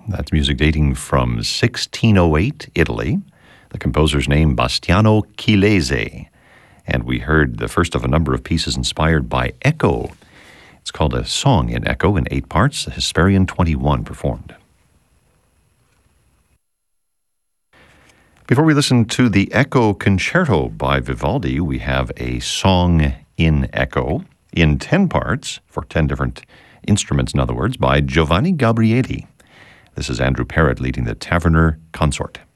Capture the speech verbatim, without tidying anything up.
That's music dating from sixteen oh eight, Italy. The composer's name, Bastiano Chilese. And we heard the first of a number of pieces inspired by Echo. It's called A Song in Echo in eight parts. The Hesperian twenty-one performed. Before we listen to the Echo Concerto by Vivaldi, we have a Song in Echo in ten parts, for ten different instruments, in other words, by Giovanni Gabrieli. This is Andrew Parrott leading the Taverner Consort.